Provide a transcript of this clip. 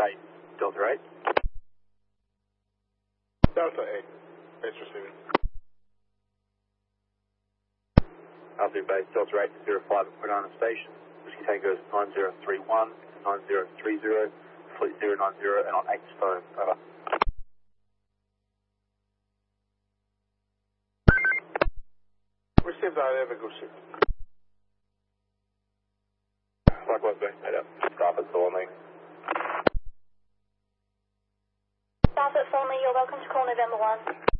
8, Delta 8. Delta 8, base receiving. Alpha base, Delta 8 to 05 at Quinana Station. Whiskey Tango 9031, 9030, fleet 090 and on 8 phone, over. Received that, have a good shift. Likewise, base made up. Stop at Thornley. Staff at Thornley, you're welcome to call November 1.